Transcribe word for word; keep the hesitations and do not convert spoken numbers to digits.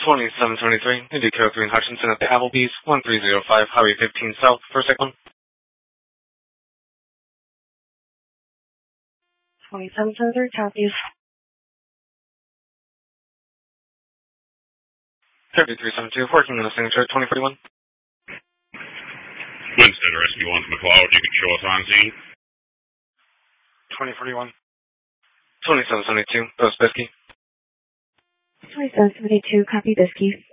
twenty-seven seventy-three, Indy Kilo three in Hutchinson at the Applebee's, one three zero five, Highway fifteen South, first cyclone. twenty-seven seventy-three, copies. thirty-three seventy-two, working on the signature, twenty forty-one. Winston, Rescue one from McLeod, you can show us on scene. twenty forty-one. twenty-seven seventy-two, Ghost Bisky. twenty-seven seventy-two, copy Bisky.